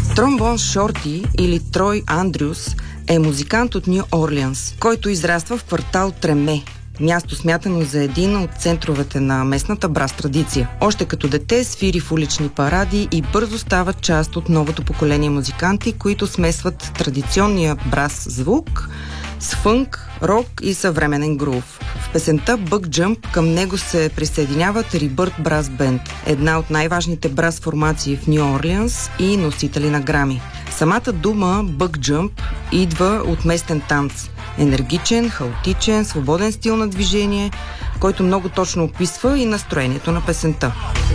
Тромбон Шорти или Трой Андрюс е музикант от Ню Орлеанс, който израства в квартал Треме, място смятано за един от центровете на местната брас традиция. Още като дете свири в улични паради и бързо става част от новото поколение музиканти, които смесват традиционния брас звук с фънк, рок и съвременен грув. В песента Buck Jump към него се присъединяват Rebirth Brass Band, една от най-важните брас формации в Ню Орлеанс и носители на Грами. Самата дума Buck Jump идва от местен танц. Енергичен, хаотичен, свободен стил на движение, който много точно описва и настроението на песента.